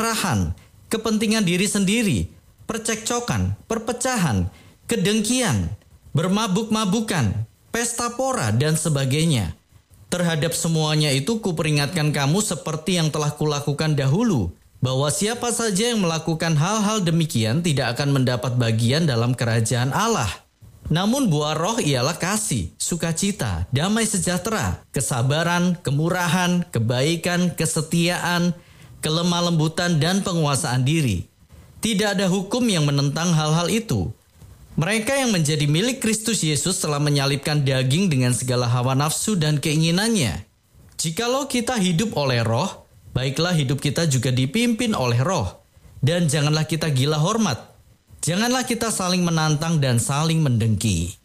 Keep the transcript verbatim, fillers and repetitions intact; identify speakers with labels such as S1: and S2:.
S1: kemarahan, kepentingan diri sendiri, percekcokan, perpecahan, kedengkian, bermabuk-mabukan, pesta pora, dan sebagainya. Terhadap semuanya itu kuperingatkan kamu seperti yang telah kulakukan dahulu, bahwa siapa saja yang melakukan hal-hal demikian tidak akan mendapat bagian dalam kerajaan Allah. Namun buah roh ialah kasih, sukacita, damai sejahtera, kesabaran, kemurahan, kebaikan, kesetiaan, kelemah lembutan, dan penguasaan diri. Tidak ada hukum yang menentang hal-hal itu. Mereka yang menjadi milik Kristus Yesus telah menyalibkan daging dengan segala hawa nafsu dan keinginannya. Jikalau kita hidup oleh roh, baiklah hidup kita juga dipimpin oleh roh. Dan janganlah kita gila hormat. Janganlah kita saling menantang dan saling mendengki.